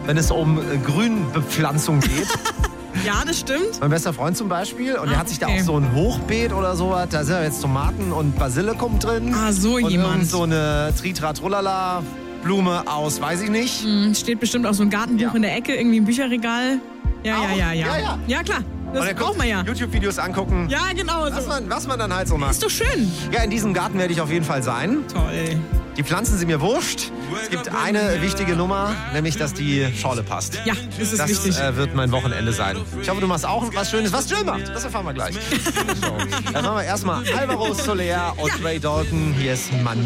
wenn es um Grünbepflanzung geht. Ja, das stimmt. Mein bester Freund zum Beispiel. Und der hat sich da auch so ein Hochbeet oder sowas. Da sind ja jetzt Tomaten und Basilikum drin. So und jemand. Und so eine Tritra-Trullala Blume aus, weiß ich nicht. Steht bestimmt auch so ein Gartenbuch in der Ecke, irgendwie im Bücherregal. Ja. Ja, klar. Das braucht man ja. YouTube-Videos angucken. Ja, genau. Was man dann halt so macht. Ist doch schön. Ja, in diesem Garten werde ich auf jeden Fall sein. Toll. Die Pflanzen sind mir wurscht. Es gibt eine wichtige Nummer, nämlich, dass die Schorle passt. Ja, das ist wichtig. Das wird mein Wochenende sein. Ich hoffe, du machst auch was Schönes. Was Jill macht, das erfahren wir gleich. Dann machen wir erstmal Alvaro Soler und Ray Dalton. Hier ist Mann.